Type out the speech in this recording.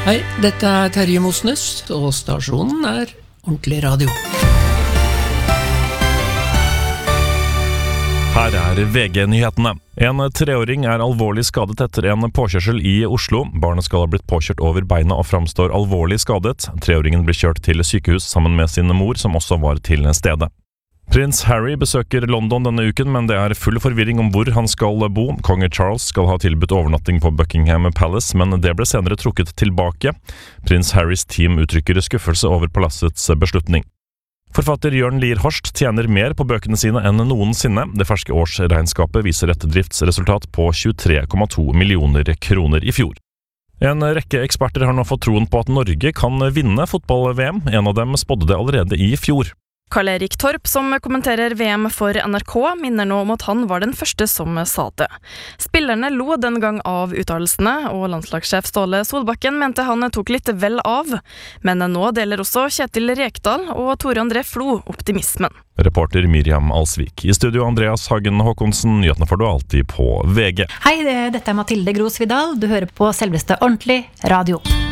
Hei, dette Terje Mosnes, og stasjonen Ordentlig Radio. Her VG-nyhetene. En 3-åring alvorlig skadet etter en påkjørsel i Oslo. Barnet skal ha blitt påkjørt over beina og framstår alvorlig skadet. 3-åringen ble kjørt til sykehus sammen med sin mor, som også var til stedet. Prins Harry besøker London denne uken, men det full forvirring om hvor han skal bo. Konge Charles skal ha tilbudt overnatting på Buckingham Palace, men det ble senere trukket tilbake. Prins Harrys team uttrykker skuffelse over palassets beslutning. Forfatter Jørn Lier Horst tjener mer på bøkene sine enn noensinne. Det ferske årsregnskapet viser et driftsresultat på 23,2 millioner kroner i fjor. En rekke eksperter har nå fått troen på at Norge kan vinne fotball-VM. En av dem spådde det allerede i fjor. Karl-Erik Torp, som kommenterer VM for NRK, minner nå om at han var den første som sa det. Spillerne lo den gang av uttalelsene, og landslagssjef Ståle Solbakken mente han tok litt vel av. Men nå deler også Kjetil Rekdal og Tore André Flo optimismen. Reporter Miriam Alsvik. I studio Andreas Hagen Håkonsen, nyhetene får du alltid på VG. Hei, dette Mathilde Gros Vidal. Du hører på selveste Ordentlig Radio.